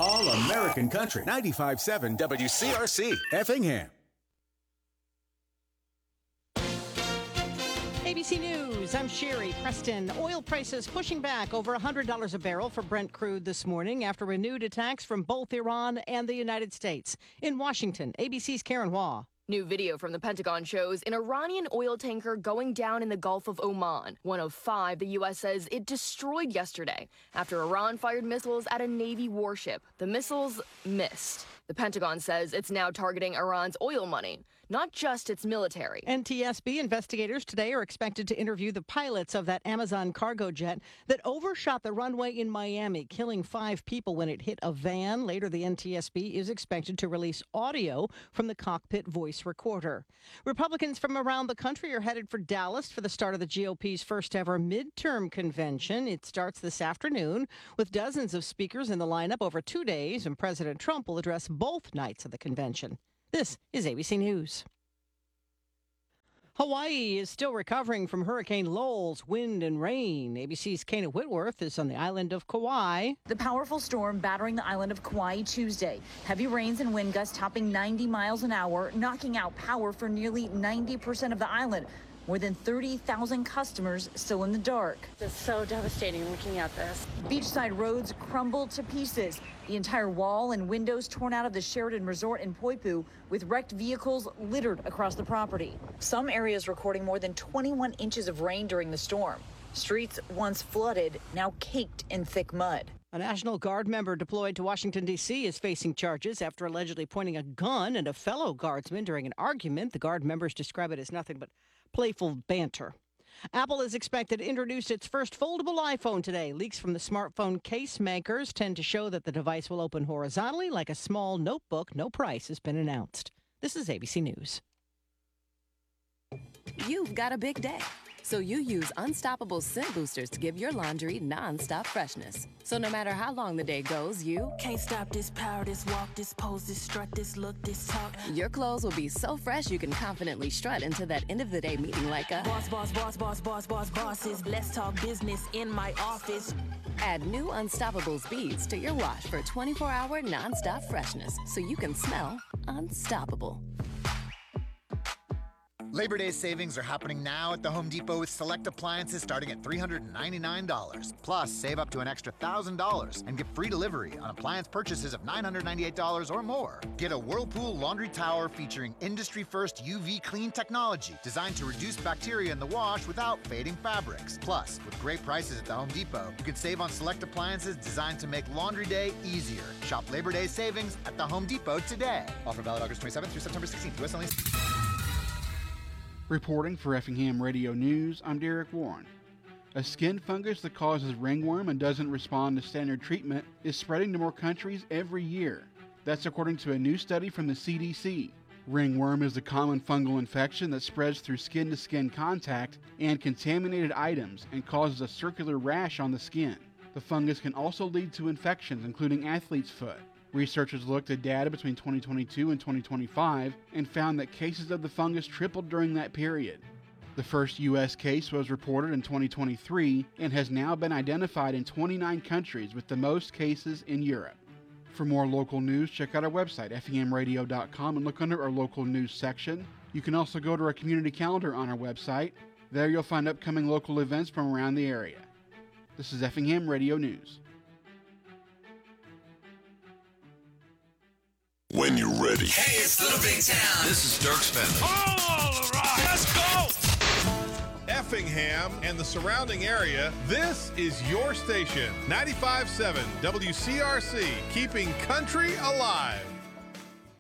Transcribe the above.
All American Country 95.7 WCRC, Effingham. ABC News, I'm Sherry Preston. Oil prices pushing back over $100 a barrel for Brent crude this morning after renewed attacks from both Iran and the United States. In Washington, ABC's Karen Waugh. New video from the Pentagon shows an Iranian oil tanker going down in the Gulf of Oman. One of 5 the U.S. says it destroyed yesterday after Iran fired missiles at a Navy warship. The missiles missed. The Pentagon says it's now targeting Iran's oil money, not just its military. NTSB investigators today are expected to interview the pilots of that Amazon cargo jet that overshot the runway in Miami, killing 5 people when it hit a van. Later, the NTSB is expected to release audio from the cockpit voice recorder. Republicans from around the country are headed for Dallas for the start of the GOP's first ever midterm convention. It starts this afternoon with dozens of speakers in the lineup over 2 days, and President Trump will address both nights of the convention. This is ABC News. Hawaii is still recovering from Hurricane Lowell's wind and rain. ABC's Kana Whitworth is on the island of Kauai. The powerful storm battering the island of Kauai Tuesday. Heavy rains and wind gusts topping 90 miles an hour, knocking out power for nearly 90% of the island. More than 30,000 customers still in the dark. It's so devastating looking at this. Beachside roads crumbled to pieces. The entire wall and windows torn out of the Sheraton Resort in Poipu, with wrecked vehicles littered across the property. Some areas recording more than 21 inches of rain during the storm. Streets once flooded, now caked in thick mud. A National Guard member deployed to Washington, D.C. is facing charges after allegedly pointing a gun at a fellow guardsman during an argument. The Guard members describe it as nothing but playful banter. Apple is expected to introduce its first foldable iPhone today. Leaks from the smartphone case makers tend to show that the device will open horizontally like a small notebook. No price has been announced. This is ABC News. You've got a big day, so you use Unstoppable scent boosters to give your laundry non-stop freshness. So no matter how long the day goes, you can't stop this power, this walk, this pose, this strut, this look, this talk. Your clothes will be so fresh you can confidently strut into that end of the day meeting like a boss, boss, boss, boss, boss, boss, bosses. Let's talk business in my office. Add new Unstoppables beads to your wash for 24-hour non-stop freshness so you can smell unstoppable. Labor Day savings are happening now at the Home Depot with select appliances starting at $399. Plus, save up to an extra $1,000 and get free delivery on appliance purchases of $998 or more. Get a Whirlpool laundry tower featuring industry-first UV clean technology designed to reduce bacteria in the wash without fading fabrics. Plus, with great prices at the Home Depot, you can save on select appliances designed to make laundry day easier. Shop Labor Day savings at the Home Depot today. Offer valid August 27th through September 16th. U.S. only. Reporting for Effingham Radio News, I'm Derek Warren. A skin fungus that causes ringworm and doesn't respond to standard treatment is spreading to more countries every year. That's according to a new study from the CDC. Ringworm is a common fungal infection that spreads through skin-to-skin contact and contaminated items and causes a circular rash on the skin. The fungus can also lead to infections, including athlete's foot. Researchers looked at data between 2022 and 2025 and found that cases of the fungus tripled during that period. The first U.S. case was reported in 2023 and has now been identified in 29 countries, with the most cases in Europe. For more local news, check out our website, effinghamradio.com, and look under our local news section. You can also go to our community calendar on our website. There you'll find upcoming local events from around the area. This is Effingham Radio News. When you're ready. Hey, it's Little Big Town. This is Dirk Spender. All right, let's go. Effingham and the surrounding area, this is your station. 95.7 WCRC, keeping country alive.